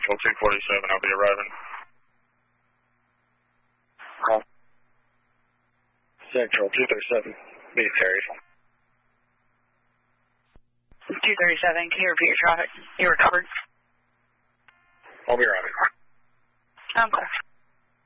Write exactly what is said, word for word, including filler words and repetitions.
Central two forty-seven, I'll be arriving. Call. Central two thirty-seven, be carried. two thirty-seven, can you repeat your traffic? You recovered? I'll be arriving. Okay.